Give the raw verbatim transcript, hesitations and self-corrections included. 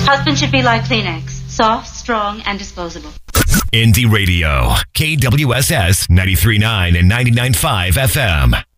Husband should be like Kleenex. Soft, strong, and disposable. Indie Radio. K W S S ninety-three point nine and ninety-nine point five F M.